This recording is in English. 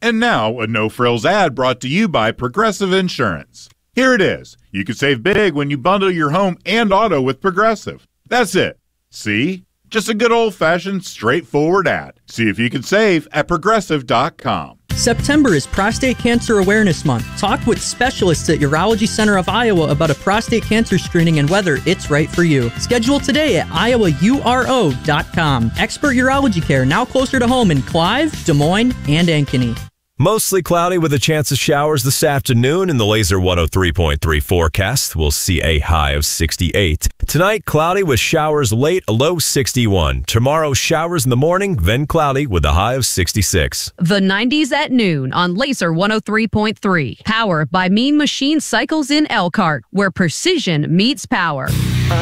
And now, a no-frills ad brought to you by Progressive Insurance. Here it is. You can save big when you bundle your home and auto with Progressive. That's it. See? Just a good old-fashioned, straightforward ad. See if you can save at Progressive.com. September is Prostate Cancer Awareness Month. Talk with specialists at Urology Center of Iowa about a prostate cancer screening and whether it's right for you. Schedule today at iowauro.com. Expert urology care now closer to home in Clive, Des Moines, and Ankeny. Mostly cloudy with a chance of showers this afternoon in the Laser 103.3 forecast. We'll see a high of 68. Tonight, cloudy with showers late, a low 61. Tomorrow, showers in the morning, then cloudy with a high of 66. The 90s at noon on Laser 103.3. Powered by Mean Machine Cycles in Elkhart, where precision meets power.